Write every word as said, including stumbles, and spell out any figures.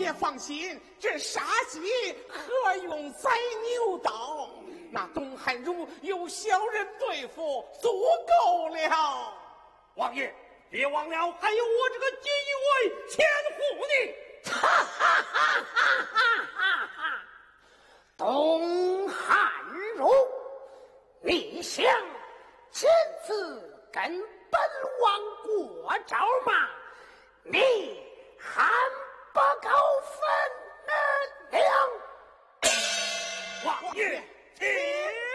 爷放心，这杀鸡何用宰牛刀？那东汉如有小人对付，足够了。 王爷，别忘了还有我这个锦衣卫前护你。 哈哈哈哈哈哈！